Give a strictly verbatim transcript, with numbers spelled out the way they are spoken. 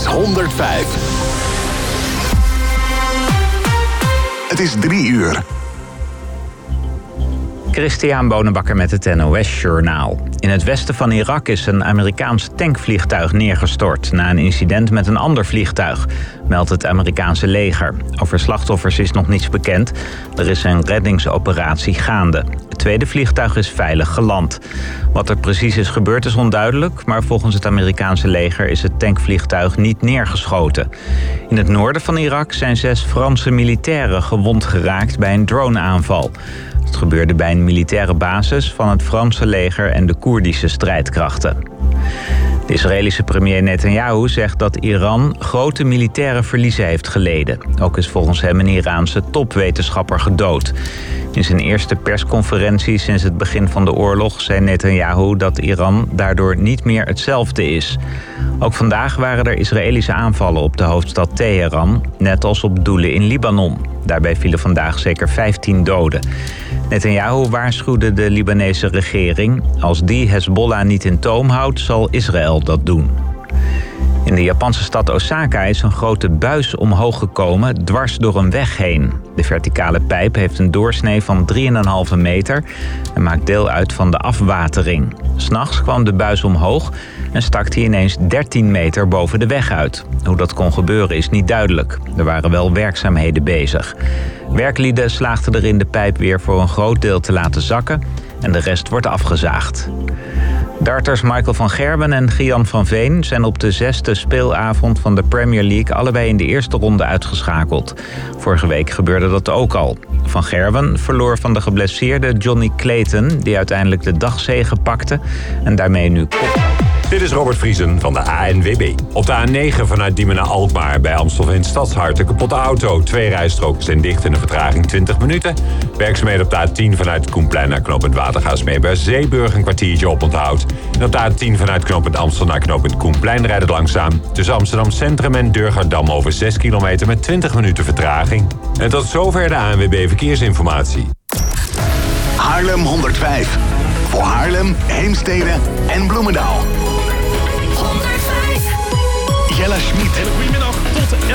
honderdvijf. Het is drie uur. Christian Bonenbakker met het N O S-journaal. In het westen van Irak is een Amerikaans tankvliegtuig neergestort na een incident met een ander vliegtuig, meldt het Amerikaanse leger. Over slachtoffers is nog niets bekend. Er is een reddingsoperatie gaande. Het tweede vliegtuig is veilig geland. Wat er precies is gebeurd is onduidelijk, maar volgens het Amerikaanse leger is het tankvliegtuig niet neergeschoten. In het noorden van Irak zijn zes Franse militairen gewond geraakt bij een droneaanval. Het gebeurde bij een militaire basis van het Franse leger en de Koerdische strijdkrachten. De Israëlische premier Netanyahu zegt dat Iran grote militaire verliezen heeft geleden. Ook is volgens hem een Iraanse topwetenschapper gedood. In zijn eerste persconferentie sinds het begin van de oorlog zei Netanyahu dat Iran daardoor niet meer hetzelfde is. Ook vandaag waren er Israëlische aanvallen op de hoofdstad Teheran, net als op doelen in Libanon. Daarbij vielen vandaag zeker vijftien doden. Netanyahu waarschuwde de Libanese regering: als die Hezbollah niet in toom houdt, zal Israël dat doen. In de Japanse stad Osaka is een grote buis omhoog gekomen dwars door een weg heen. De verticale pijp heeft een doorsnee van drie komma vijf meter en maakt deel uit van de afwatering. 'S Nachts kwam de buis omhoog en stak die ineens dertien meter boven de weg uit. Hoe dat kon gebeuren is niet duidelijk. Er waren wel werkzaamheden bezig. Werklieden slaagden erin de pijp weer voor een groot deel te laten zakken en de rest wordt afgezaagd. Darters Michael van Gerwen en Gian van Veen zijn op de zesde speelavond van de Premier League allebei in de eerste ronde uitgeschakeld. Vorige week gebeurde dat ook al. Van Gerwen verloor van de geblesseerde Johnny Clayton, die uiteindelijk de dagzege pakte en daarmee nu kop. Dit is Robert Vriesen van de A N W B. Op de A negen vanuit Diemen naar Alkmaar bij Amstelveen Stadshart. Een kapotte auto. Twee rijstroken zijn dicht en de vertraging twintig minuten. Werkzaamheden op de A tien vanuit Koenplein naar knooppunt Watergaasmeer bij Zeeburg een kwartiertje oponthoud. En op de A tien vanuit knooppunt Amstel naar knooppunt Koenplein rijdt het langzaam. Tussen Amsterdam Centrum en Durgerdam over zes kilometer met twintig minuten vertraging. En tot zover de A N W B Verkeersinformatie. Haarlem honderdvijf. Voor Haarlem, Heemstede en Bloemendaal. honderdvijf. Jelle Schmid. Hele goedemiddag tot elf.